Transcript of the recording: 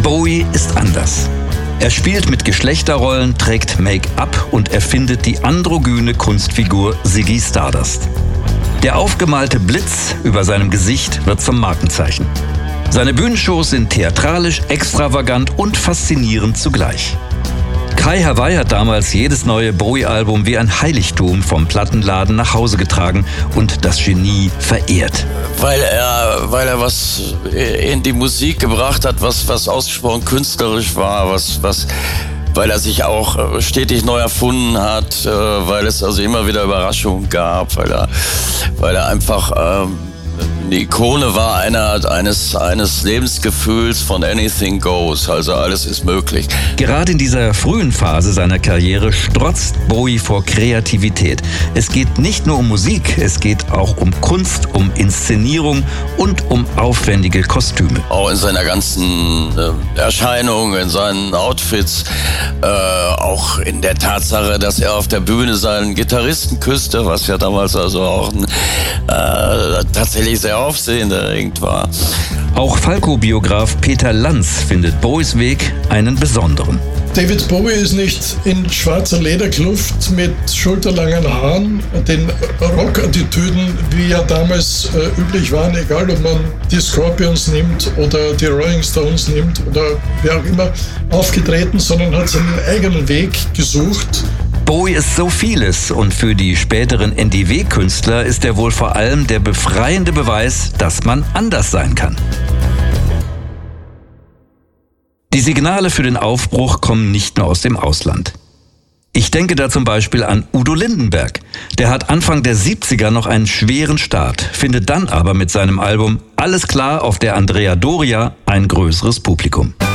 Bowie ist anders. Er spielt mit Geschlechterrollen, trägt Make-up und erfindet die androgyne Kunstfigur Ziggy Stardust. Der aufgemalte Blitz über seinem Gesicht wird zum Markenzeichen. Seine Bühnenshows sind theatralisch, extravagant und faszinierend zugleich. Kai Hawaii hat damals jedes neue Bowie-Album wie ein Heiligtum vom Plattenladen nach Hause getragen und das Genie verehrt. Weil er was in die Musik gebracht hat, was ausgesprochen künstlerisch war, weil er sich auch stetig neu erfunden hat, weil es also immer wieder Überraschungen gab, weil er einfach eine Ikone war eines Lebensgefühls von anything goes, also alles ist möglich. Gerade in dieser frühen Phase seiner Karriere strotzt Bowie vor Kreativität. Es geht nicht nur um Musik, es geht auch um Kunst, um Inszenierung und um aufwendige Kostüme. Auch in seiner ganzen Erscheinung, in seinen Outfits, auch in der Tatsache, dass er auf der Bühne seinen Gitarristen küsste, was ja damals also auch tatsächlich sehr aufsehenerregend war. Auch Falco-Biograf Peter Lanz findet Bowies Weg einen besonderen. David Bowie ist nicht in schwarzer Lederkluft mit schulterlangen Haaren, den Rockattitüden, wie ja damals üblich waren, egal ob man die Scorpions nimmt oder die Rolling Stones nimmt oder wer auch immer, aufgetreten, sondern hat seinen eigenen Weg gesucht. Bowie ist so vieles und für die späteren NDW-Künstler ist er wohl vor allem der befreiende Beweis, dass man anders sein kann. Die Signale für den Aufbruch kommen nicht nur aus dem Ausland. Ich denke da zum Beispiel an Udo Lindenberg. Der hat Anfang der 70er noch einen schweren Start, findet dann aber mit seinem Album Alles klar auf der Andrea Doria ein größeres Publikum.